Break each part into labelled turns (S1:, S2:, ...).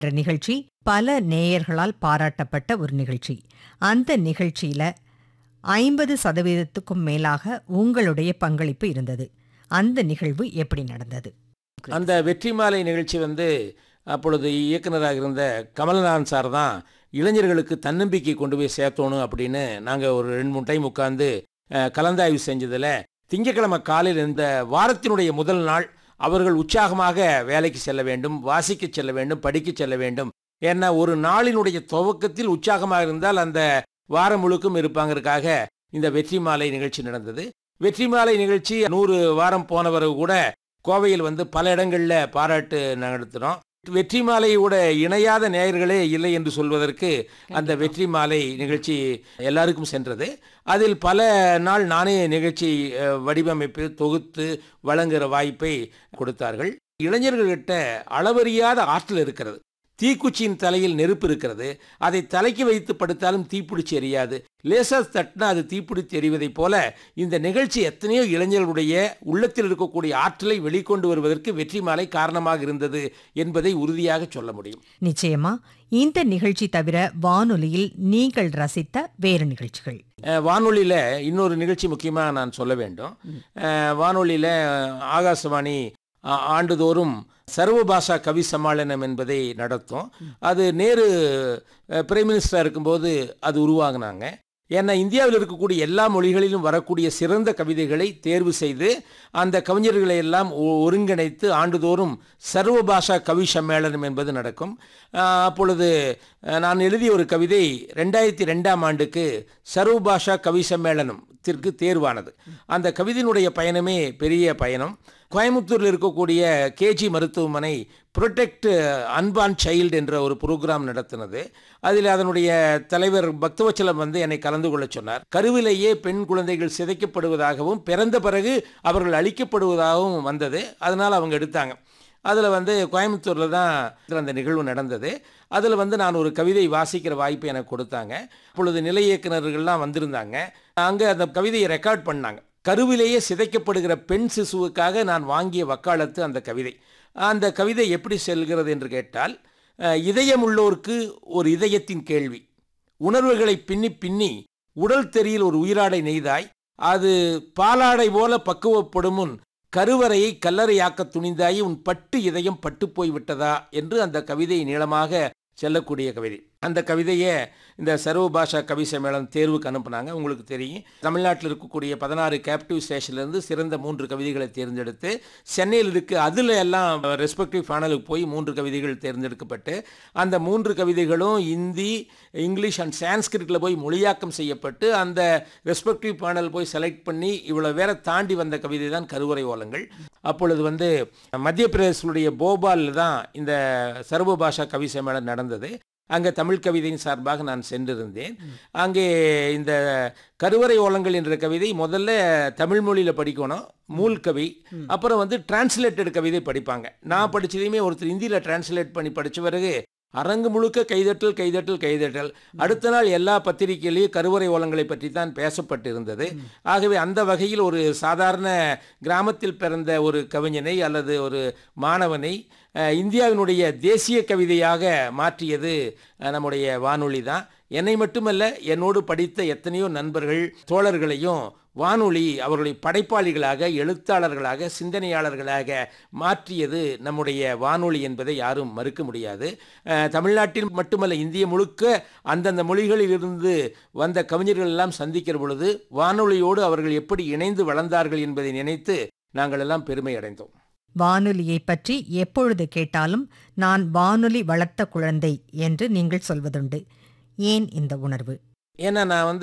S1: என்ற நிகழ்ச்சி பல நேயர்களால் பாராட்டப்பட்ட ஒரு நிகழ்ச்சி. அந்த நிகழ்ச்சியில 50% மேலாக உங்களுடைய பங்களிப்பு இருந்தது. அந்த நிகழ்வு எப்படி நடந்தது?
S2: அந்த வெற்றி மாலை நிகழ்ச்சி அப்பொழுது இயக்குனராக இருந்த கமலநாதன் சார் தான் இளைஞர்களுக்கு தன்னம்பிக்கை கொண்டு போய் சேர்த்தணும் அப்படின்னு நாங்கள் ஒரு 2-3 டைம் உட்காந்து கலந்தாய்வு செஞ்சதில் திங்கட்கிழமை காலையில் இந்த வாரத்தினுடைய முதல் நாள் அவர்கள் உற்சாகமாக வேலைக்கு செல்ல வேண்டும், வாசிக்க செல்ல வேண்டும், படிக்க செல்ல வேண்டும். ஏன்னா ஒரு நாளினுடைய துவக்கத்தில் உற்சாகமாக இருந்தால் அந்த வாரம் முழுக்கும் இருப்பாங்கிறதுக்காக இந்த வெற்றி மாலை நிகழ்ச்சி நடந்தது. வெற்றி மாலை நிகழ்ச்சி 100 வாரம் போனவரை கூட கோவையில் பல இடங்களில் பாராட்டு நடத்தினோம். வெற்றி மாலையோட இணையாத நேயர்களே இல்லை என்று சொல்வதற்கு அந்த வெற்றி மாலை நிகழ்ச்சி எல்லாருக்கும் சென்றது. அதில் பல நாள் நானே நிகழ்ச்சி வடிவமைப்பு தொகுத்து வழங்குகிற வாய்ப்பை கொடுத்தார்கள். இளைஞர்கள்கிட்ட அளவறியாத ஆற்றல் இருக்கிறது. தீக்குச்சியின் தலையில் நெருப்பு இருக்கிறது. அதை தலைக்கு வைத்து படுத்தாலும் தீப்பிடிச்சு எரியாது. லேசாக தட்டினா அது தீப்பிடித்து எறிவதைப் போல இந்த நிகழ்ச்சி எத்தனையோ இளைஞர்களுடைய உள்ளத்தில் இருக்கக்கூடிய ஆற்றலை வெளிக்கொண்டு வருவதற்கு வெற்றி மாலை காரணமாக இருந்தது என்பதை உறுதியாக சொல்ல முடியும்.
S1: நிச்சயமா. இந்த நிகழ்ச்சி தவிர வானொலியில் நீங்கள் ரசித்த வேறு நிகழ்ச்சிகள்?
S2: வானொலியில் இன்னொரு நிகழ்ச்சி முக்கியமாக நான் சொல்ல வேண்டும். வானொலியில் ஆகாசவாணி ஆண்டுதோறும் சர்வபாஷா கவி சம்மேளனம் என்பதை நடத்தும். அது நேரு பிரைம் மினிஸ்டராக இருக்கும்போது அது உருவாகினாங்க. ஏன்னா இந்தியாவில் இருக்கக்கூடிய எல்லா மொழிகளிலும் வரக்கூடிய சிறந்த கவிதைகளை தேர்வு செய்து அந்த கவிஞர்களை எல்லாம் ஒருங்கிணைத்து ஆண்டுதோறும் சர்வபாஷா கவி சம்மேளனம் என்பது நடக்கும். அப்பொழுது நான் எழுதிய ஒரு கவிதை 2002ஆம் ஆண்டுக்கு சர்வபாஷா கவி சம்மேளனத்திற்கு தேர்வானது. அந்த கவிதையினுடைய பயணமே பெரிய பயணம். கோயம்புத்தூரில் இருக்கக்கூடிய கேஜி மருத்துவமனை ப்ரொடெக்ட் அன்பார்ன் சைல்டு என்ற ஒரு ப்ரோக்ராம் நடத்தினது. அதில் அதனுடைய தலைவர் பக்தவச்சலம் என்னை கலந்து கொள்ள சொன்னார். கருவிலேயே பெண் குழந்தைகள் சிதைக்கப்படுவதாகவும் பிறந்த பிறகு அவர்கள் அழிக்கப்படுவதாகவும் வந்தது. அதனால் அவங்க எடுத்தாங்க. அதில் கோயம்புத்தூரில் தான் அந்த நிகழ்வு நடந்தது. அதில் நான் ஒரு கவிதை வாசிக்கிற வாய்ப்பு எனக்கு கொடுத்தாங்க. அப்பொழுது நிலை இயக்குநர்கள்லாம் வந்திருந்தாங்க. அங்கே அந்த கவிதையை ரெக்கார்ட் பண்ணாங்க. கருவிலேயே சிதைக்கப்படுகிற பெண் சிசுவுக்காக நான் வாங்கிய வக்காலத்து அந்த கவிதை. அந்த கவிதை எப்படி செல்கிறது என்று கேட்டால், இதயம் உள்ளோருக்கு ஒரு இதயத்தின் கேள்வி. உணர்வுகளை பின்னி பின்னி உடல் தெரியில் ஒரு உயிராடை நெய்தாய், அது பாலாடை போல பக்குவப்படும் முன் கருவறையை கல்லறையாக்க துணிந்தாயி, உன் பட்டு இதயம் பட்டு போய் விட்டதா என்று அந்த கவிதை நீளமாக செல்லக்கூடிய கவிதை. அந்த கவிதையை இந்த சர்வபாஷா கவி சம்மேளனம் தேர்வுக்கு அனுப்புனாங்க. உங்களுக்கு தெரியும், தமிழ்நாட்டில் இருக்கக்கூடிய 16 கேப்டிவ் ஸ்டேஷன்லேருந்து சிறந்த 3 கவிதைகளை தேர்ந்தெடுத்து சென்னையில் இருக்கு அதில் எல்லாம் ரெஸ்பெக்டிவ் ஃபேனலுக்கு போய் 3 கவிதைகள் தேர்ந்தெடுக்கப்பட்டு அந்த 3 கவிதைகளும் இந்தி, இங்கிலீஷ் அண்ட் சான்ஸ்கிரிட்டில் போய் மொழியாக்கம் செய்யப்பட்டு அந்த ரெஸ்பெக்டிவ் பேனல் போய் செலக்ட் பண்ணி இவ்வளோ வேற தாண்டி வந்த கவிதை தான் கருவறை ஓலங்கள். அப்பொழுது மத்திய பிரதேசனுடைய போபாலில் தான் இந்த சர்வபாஷா கவி சம்மேளனம் நடந்தது. அங்கே தமிழ் கவிதையின் சார்பாக நான் சென்றிருந்தேன். அங்கே இந்த கருவறை ஓலங்கள் என்ற கவிதை முதல்ல தமிழ் மொழியில் படிக்கணும், மூல் கவி. அப்புறம் டிரான்ஸ்லேட்டட் கவிதை படிப்பாங்க. நான் படித்ததையுமே ஒருத்தர் இந்தியில் டிரான்ஸ்லேட் பண்ணி படித்த பிறகு அரங்கு முழுக்க கைதட்டல் கைதட்டல் கைதட்டல். அடுத்த நாள் எல்லா பத்திரிகையிலையும் கருவறை ஓலங்களை பற்றி தான் பேசப்பட்டிருந்தது. ஆகவே அந்த வகையில் ஒரு சாதாரண கிராமத்தில் பிறந்த ஒரு கவிஞனை அல்லது ஒரு மாணவனை இந்தியாவினுடைய தேசிய கவிதையாக மாற்றியது நம்முடைய வானொலி தான். என்னை மட்டுமல்ல, என்னோடு படித்த எத்தனையோ நண்பர்கள் தோழர்களையும் வானொலி அவர்களை படைப்பாளிகளாக, எழுத்தாளர்களாக, சிந்தனையாளர்களாக மாற்றியது நம்முடைய வானொலி என்பதை யாரும் மறுக்க முடியாது. தமிழ்நாட்டில் மட்டுமல்ல, இந்திய முழுக்க அந்தந்த மொழிகளில் இருந்து வந்த கவிஞர்கள் எல்லாம் சந்திக்கிற பொழுது வானொலியோடு அவர்கள் எப்படி இணைந்து வளர்ந்தார்கள் என்பதை நினைத்து நாங்கள் எல்லாம் பெருமை அடைந்தோம்.
S1: வானொலியை பற்றி எப்பொழுது கேட்டாலும் நான் வானொலி வளர்த்த குழந்தை என்று நீங்கள் சொல்வதுண்டு. ஏன் இந்த உணர்வு?
S2: ஏன்னா நான்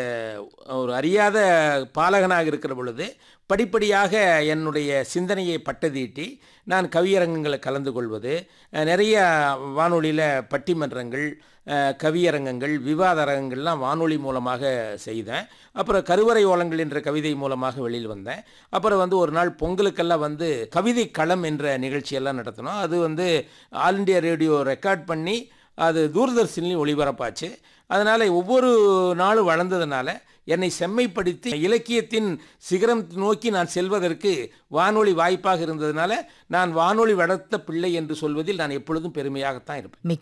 S2: ஒரு அறியாத பாலகனாக இருக்கிற பொழுது படிப்படியாக என்னுடைய சிந்தனையை பட்டதீட்டி நான் கவியரங்கங்களை கலந்து கொள்வது, நிறைய வானொலியில் பட்டிமன்றங்கள், கவியரங்கங்கள், விவாத அரங்கங்கள்லாம் வானொலி மூலமாக செய்தேன். அப்புறம் கருவறை ஓலங்கள் என்ற கவிதை மூலமாக வெளியில் வந்தேன். அப்புறம் ஒரு நாள் பொங்கலுக்கெல்லாம் கவிதை களம் என்ற நிகழ்ச்சியெல்லாம் நடத்தினோம். அது ஆல் இண்டியா ரேடியோ ரெக்கார்ட் பண்ணி அது தூர்தர்ஷன்லையும் ஒளிபரப்பாச்சு. அதனால் ஒவ்வொரு நாளும் வளர்ந்ததுனால என்னை செம்மைப்படுத்தி இலக்கியத்தின் சிகரம் நோக்கி நான் செல்வதற்கு வானொலி வாய்ப்பாக இருந்ததுனால நான் வானொலி வளர்த்த பிள்ளை என்று சொல்வதில் நான் எப்பொழுதும் பெருமையாகத்தான் இருப்பேன்.